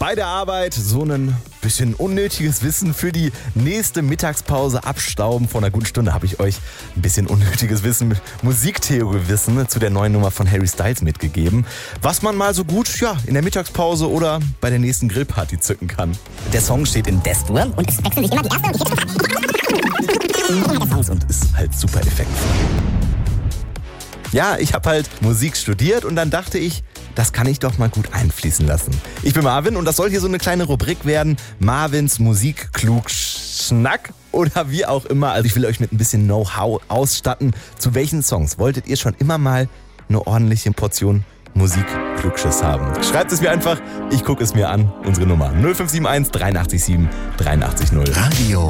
Bei der Arbeit so ein bisschen unnötiges Wissen für die nächste Mittagspause abstauben. Vor einer guten Stunde habe ich euch ein bisschen unnötiges Wissen, Musiktheorie-Wissen zu der neuen Nummer von Harry Styles mitgegeben. Was man mal so gut in der Mittagspause oder bei der nächsten Grillparty zücken kann. Der Song steht in Death-Dur und es wechseln sich immer die erste und die dritte und ist halt super effektvoll. Ja, ich habe halt Musik studiert und dann dachte ich, das kann ich doch mal gut einfließen lassen. Ich bin Marvin und das soll hier so eine kleine Rubrik werden. Marvins Musikklugschnack oder wie auch immer. Also ich will euch mit ein bisschen Know-how ausstatten. Zu welchen Songs wolltet ihr schon immer mal eine ordentliche Portion Musikklugschiss haben? Schreibt es mir einfach, ich gucke es mir an. Unsere Nummer 0571 83 7 83 0. Radio